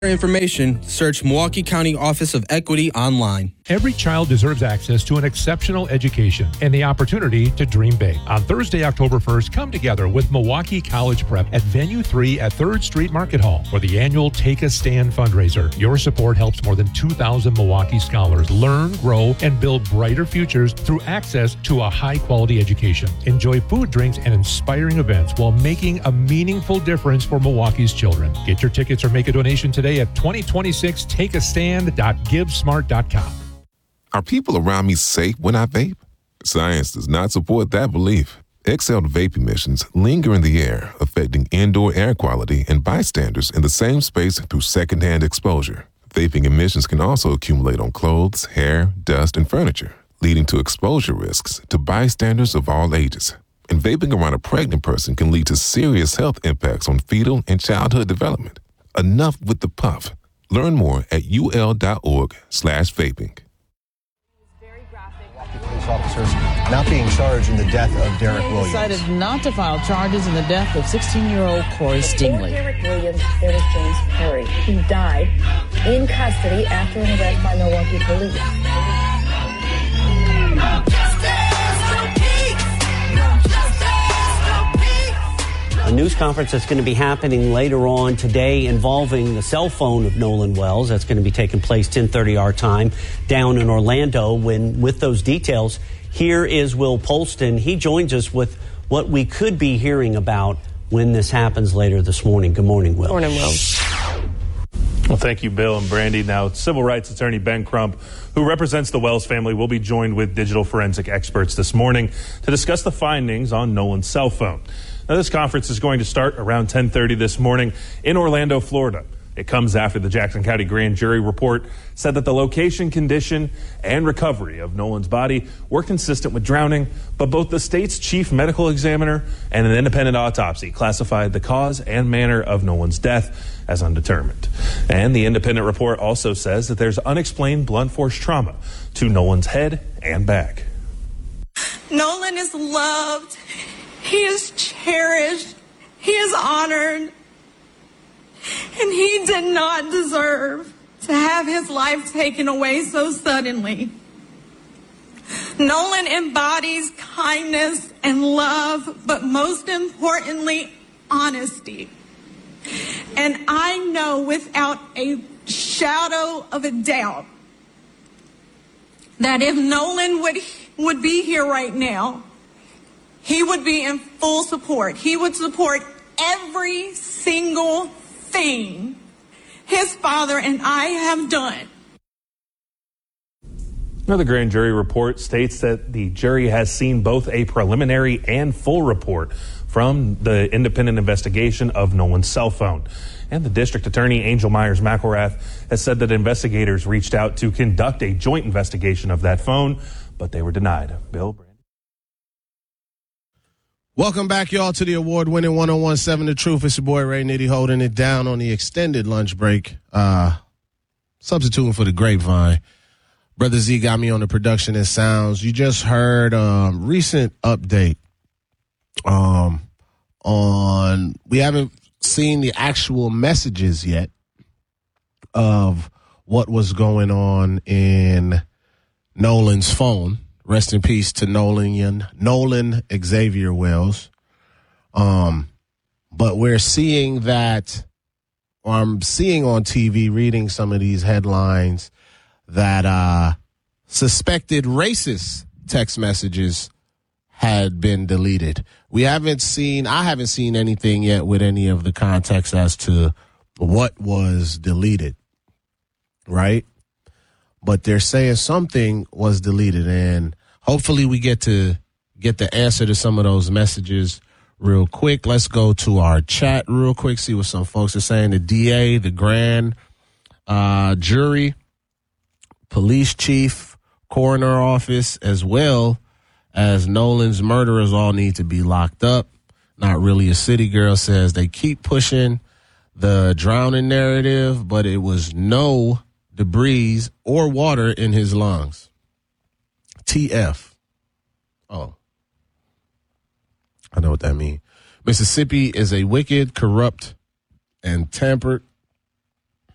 For information, search Milwaukee County Office of Equity online. Every child deserves access to an exceptional education and the opportunity to dream big. On Thursday, October 1st, come together with Milwaukee College Prep at Venue 3 at 3rd Street Market Hall for the annual Take a Stand fundraiser. Your support helps more than 2,000 Milwaukee scholars learn, grow, and build brighter futures through access to a high-quality education. Enjoy food, drinks, and inspiring events while making a meaningful difference for Milwaukee's children. Get your tickets or make a donation today at 2026 takeastand.givesmart.com. Are people around me safe when I vape? Science does not support that belief. Exhaled vape emissions linger in the air, affecting indoor air quality and bystanders in the same space through secondhand exposure. Vaping emissions can also accumulate on clothes, hair, dust, and furniture, leading to exposure risks to bystanders of all ages. And vaping around a pregnant person can lead to serious health impacts on fetal and childhood development. Enough with the puff. Learn more at ul.org/vaping. Police officers not being charged in the death of Derek Williams. Decided not to file charges in the death of 16-year-old Corey Stingley. Derek Williams, there was James Perry. He died in custody after an arrest by Milwaukee police. A news conference that's going to be happening later on today involving the cell phone of Nolan Wells. That's going to be taking place 10:30 our time down in Orlando. With those details, here is Will Polston. He joins us with what we could be hearing about when this happens later this morning. Good morning, Will. Morning, Will. Well, thank you, Bill and Brandy. Now, civil rights attorney Ben Crump, who represents the Wells family, will be joined with digital forensic experts this morning to discuss the findings on Nolan's cell phone. Now, this conference is going to start around 10:30 this morning in Orlando, Florida. It comes after the Jackson County grand jury report said that the location, condition, and recovery of Nolan's body were consistent with drowning, but both the state's chief medical examiner and an independent autopsy classified the cause and manner of Nolan's death as undetermined. And the independent report also says that there's unexplained blunt force trauma to Nolan's head and back. Nolan is loved. He is cherished. He is honored. And he did not deserve to have his life taken away so suddenly. Nolan embodies kindness and love, but most importantly, honesty. And I know without a shadow of a doubt that if Nolan would be here right now, he would be in full support. He would support every single thing his father and I have done. Now, the grand jury report states that the jury has seen both a preliminary and full report from the independent investigation of Nolan's cell phone. And the district attorney, Angel Myers McElrath, has said that investigators reached out to conduct a joint investigation of that phone, but they were denied. Bill? Welcome back, y'all, to the award-winning 101.7 The Truth. It's your boy, Ray Nitty, holding it down on the extended lunch break, substituting for the grapevine. Brother Z got me on the production and sounds. You just heard a recent update on, we haven't seen the actual messages yet of what was going on in Nolan's phone. Rest in peace to Nolan Xavier Wells. But we're seeing that, or I'm seeing on TV, reading some of these headlines that suspected racist text messages had been deleted. I haven't seen anything yet with any of the context as to what was deleted, right? But they're saying something was deleted, and hopefully we get the answer to some of those messages real quick. Let's go to our chat real quick, see what some folks are saying. The DA, the grand jury, police chief, coroner office, as well as Nolan's murderers all need to be locked up. Not Really a City Girl says they keep pushing the drowning narrative, but it was no debris or water in his lungs. TF. Oh. I know what that means. Mississippi is a wicked, corrupt, and tampered